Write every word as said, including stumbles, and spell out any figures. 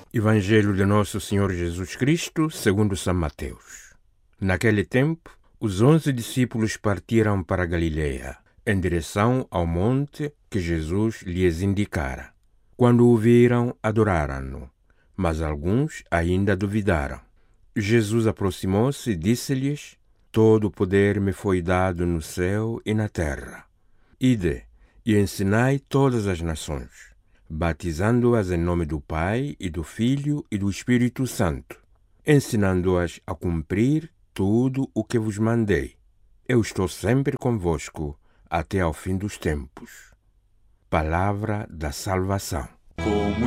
Evangelho de Nosso Senhor Jesus Cristo, segundo São Mateus. Naquele tempo, os onze discípulos partiram para Galileia, em direção ao monte que Jesus lhes indicara. Quando o viram, adoraram-no, mas alguns ainda duvidaram. Jesus aproximou-se e disse-lhes: Todo o poder me foi dado no céu e na terra. Ide e ensinai todas as nações, batizando-as em nome do Pai e do Filho e do Espírito Santo, ensinando-as a cumprir tudo o que vos mandei. Eu estou sempre convosco até ao fim dos tempos. Palavra da salvação. Como